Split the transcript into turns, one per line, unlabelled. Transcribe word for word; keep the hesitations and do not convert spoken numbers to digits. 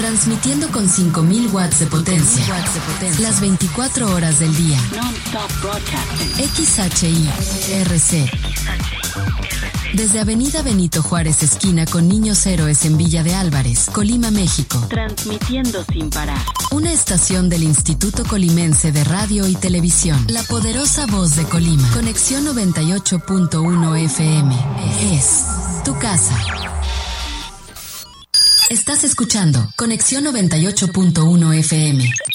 Transmitiendo con cinco mil watts de potencia. Las veinticuatro horas del día. X H I R C. Desde Avenida Benito Juárez, esquina con Niños Héroes en Villa de Álvarez, Colima, México.
Transmitiendo sin parar.
Una estación del Instituto Colimense de Radio y Televisión. La poderosa voz de Colima. Conexión noventa y ocho punto uno F M. Es tu casa. Estás escuchando Conexión noventa y ocho punto uno F M.